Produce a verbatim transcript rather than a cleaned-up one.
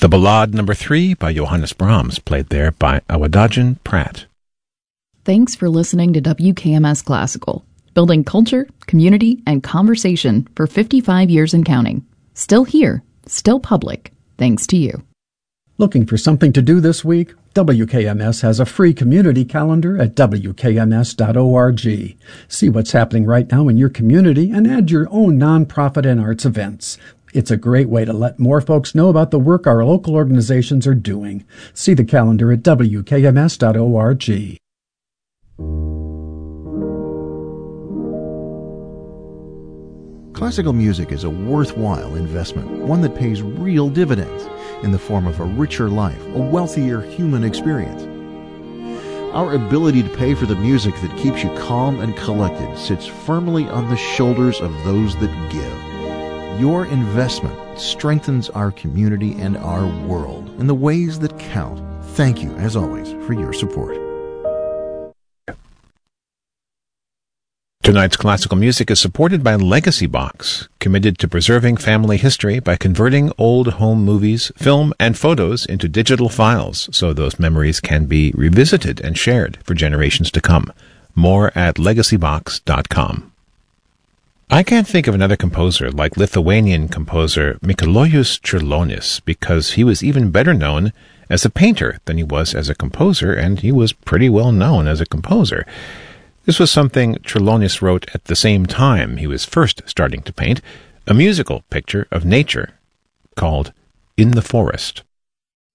The Ballade Number Three by Johannes Brahms, played there by Awadagin Pratt. Thanks for listening to W K M S Classical, building culture, community, and conversation for fifty-five years and counting. Still here, still public, thanks to you. Looking for something to do this week? W K M S has a free community calendar at w k m s dot org. See what's happening right now in your community and add your own nonprofit and arts events. It's a great way to let more folks know about the work our local organizations are doing. See the calendar at w k m s dot org. Classical music is a worthwhile investment, one that pays real dividends in the form of a richer life, a wealthier human experience. Our ability to pay for the music that keeps you calm and collected sits firmly on the shoulders of those that give. Your investment strengthens our community and our world in the ways that count. Thank you, as always, for your support. Tonight's classical music is supported by Legacy Box, committed to preserving family history by converting old home movies, film, and photos into digital files so those memories can be revisited and shared for generations to come. More at legacy box dot com. I can't think of another composer like Lithuanian composer Mikalojus Čiurlionis, because he was even better known as a painter than he was as a composer, and he was pretty well known as a composer. This was something Čiurlionis wrote at the same time he was first starting to paint, a musical picture of nature called In the Forest.